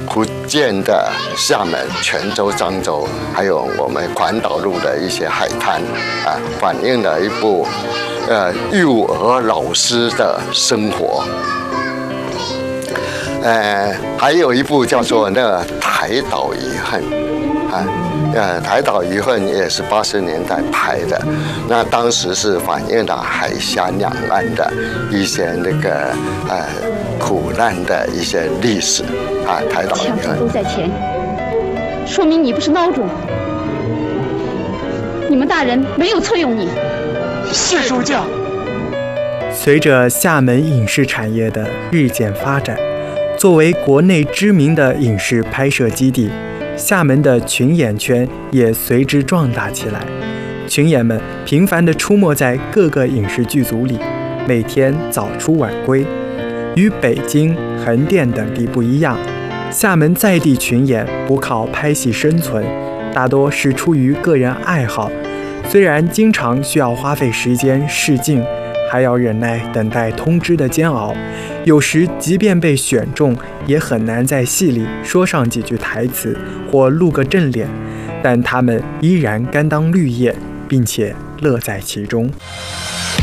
福建的厦门、泉州、漳州，还有我们环岛路的一些海滩，反映了一部幼儿老师的生活。还有一部叫做那个《台岛遗恨》《台岛遗恨》也是80年代拍的，那当时是反映了海峡两岸的一些那个苦难的一些历史台岛遗恨枪手都在前，说明你不是孬种，你们大人没有册用你。 是主教。 随着厦门影视产业的日渐发展，作为国内知名的影视拍摄基地，厦门的群演圈也随之壮大起来。群演们频繁地出没在各个影视剧组里，每天早出晚归。与北京、横店等地不一样，厦门在地群演不靠拍戏生存，大多是出于个人爱好。虽然经常需要花费时间试镜，还要忍耐等待通知的煎熬，有时即便被选中，也很难在戏里说上几句台词或露个正脸，但他们依然甘当绿叶，并且乐在其中。